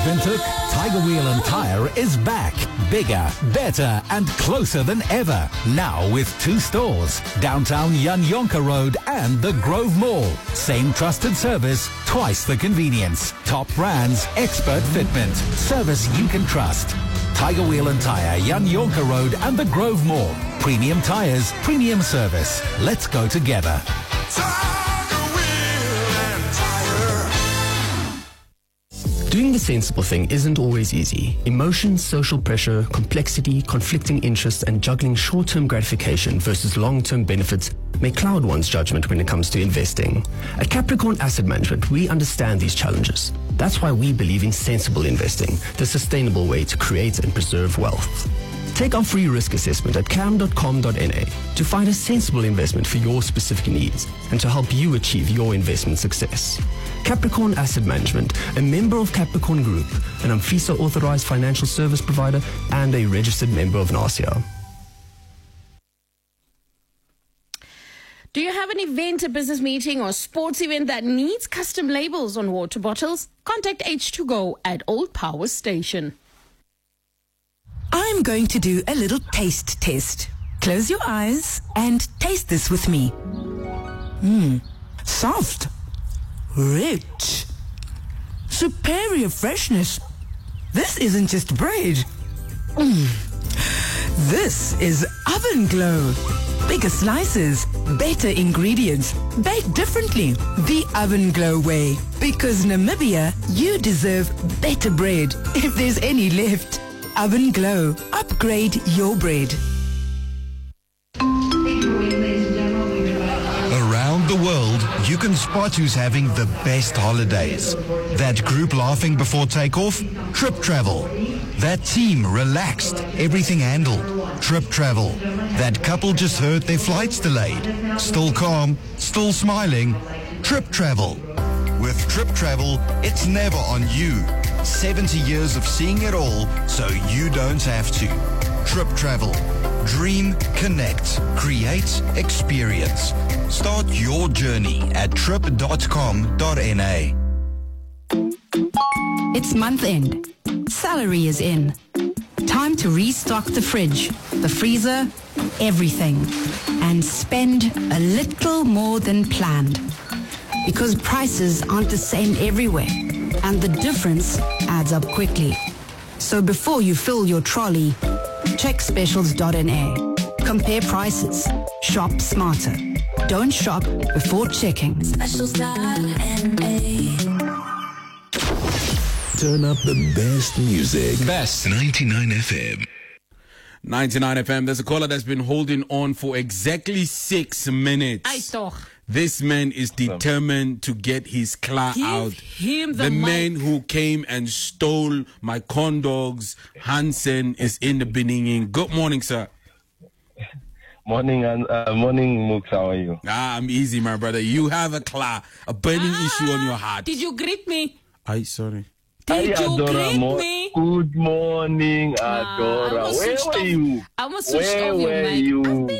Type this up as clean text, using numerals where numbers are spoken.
Windhoek, Tiger Wheel and Tire is back. Bigger, better and closer than ever. Now with 2 stores. Downtown Jan Jonker Road and the Grove Mall. Same trusted service, twice the convenience. Top brands, expert fitment. Service you can trust. Tiger Wheel and Tire, Jan Jonker Road and the Grove Mall. Premium tires, premium service. Let's go together. Doing the sensible thing isn't always easy. Emotions, social pressure, complexity, conflicting interests, and juggling short-term gratification versus long-term benefits may cloud one's judgment when it comes to investing. At Capricorn Asset Management, we understand these challenges. That's why we believe in sensible investing, the sustainable way to create and preserve wealth. Take our free risk assessment at cam.com.na to find a sensible investment for your specific needs and to help you achieve your investment success. Capricorn Asset Management, a member of Capricorn Group, an AMFISA authorized financial service provider and a registered member of NASIA. Do you have an event, a business meeting or sports event that needs custom labels on water bottles? Contact H2Go at Old Power Station. I'm going to do a little taste test. Close your eyes and taste this with me. Soft, rich, superior freshness. This isn't just bread. This is Oven Glow. Bigger slices, better ingredients, baked differently. The Oven Glow way. Because Namibia, you deserve better bread, if there's any left. Oven Glow. Upgrade your bread. Around the world, you can spot who's having the best holidays. That group laughing before takeoff? Trip Travel. That team relaxed, everything handled? Trip Travel. That couple just heard their flights delayed? Still calm, still smiling? Trip Travel. With Trip Travel, it's never on you. 70 years of seeing it all, so you don't have to. Trip Travel. Dream, connect, create, experience. Start your journey at trip.com.na. It's month end. Salary is in. Time to restock the fridge, the freezer, everything. And spend a little more than planned. Because prices aren't the same everywhere. And the difference adds up quickly. So before you fill your trolley, check specials.na. Compare prices. Shop smarter. Don't shop before checking. Specials.na. Turn up the best music. Best 99 FM. 99 FM. There's a caller that's been holding on for exactly 6 minutes. Ay, toch. This man is determined to get his claw out. Him the man who came and stole my corn dogs, Hansen, is in the beginning. Good morning, sir. Morning, Mooks. How are you? I'm easy, my brother. You have a claw, a burning issue on your heart. Did you greet me? Sorry. Did you greet me? Good morning, Adora. Where were you? I almost switched off your mic.